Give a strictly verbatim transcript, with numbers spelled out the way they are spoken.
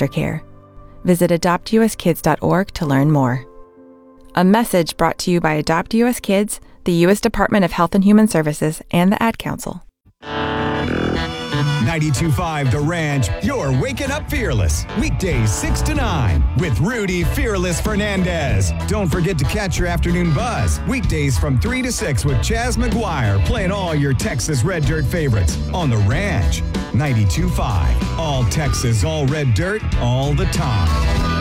foster care. Visit adopt u s kids dot org to learn more. A message brought to you by Adopt U S Kids, the U S Department of Health and Human Services, and the Ad Council. ninety-two point five The Ranch, you're waking up fearless. Weekdays six to nine with Rudy Fearless Fernandez. Don't forget to catch your afternoon buzz. Weekdays from three to six with Chaz McGuire playing all your Texas Red Dirt favorites on The Ranch. ninety-two point five All Texas, all Red Dirt, all the time.